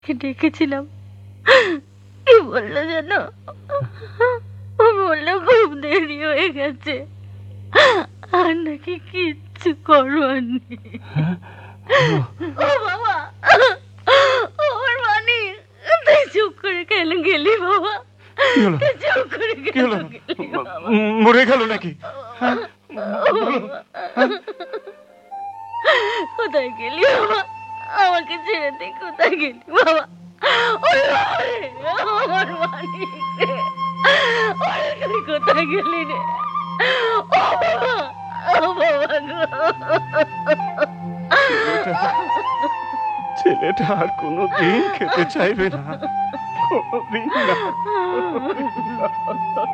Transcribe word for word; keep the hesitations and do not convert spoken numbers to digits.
ডেকেছিলাম, কি বললো যেন? ও বললো খুব দেরি হয়ে গেছে, আর নাকি কিচ্ছু করবার নেই। ও বাবা, ওর মানে তুই চুপ করে কেন গেলি বাবা? তুই চুপ করে কেন গেলি বাবা? মরে গেল নাকি? কোথায় গেলি বাবা? আমাকে ছেড়ে দে, কোথায় গেলি বাবা? আমার মানিক রে, তুই কোথায় গেলি রে? ও বাবা, ও বাবা গো। ছেলেটা আর কোনোদিন খেতে চাইবে না, কোনোদিন না।